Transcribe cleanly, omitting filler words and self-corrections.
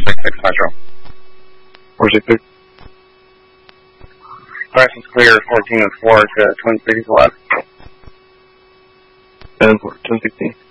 466 Metro. 466. Press is clear, 14 and 4 to Twin Cities left. 10-4, 10-16.